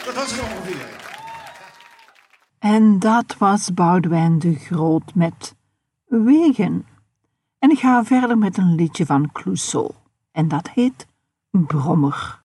Dat was het ongeveer. En dat was Boudewijn de Groot met Wegen. En ik ga verder met een liedje van Clouseau. En dat heet Brommer.